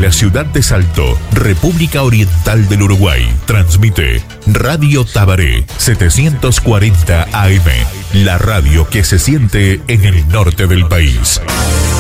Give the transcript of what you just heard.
la ciudad de Salto, República Oriental del Uruguay, transmite Radio Tabaré 740 AM, la radio que se siente en el norte del país.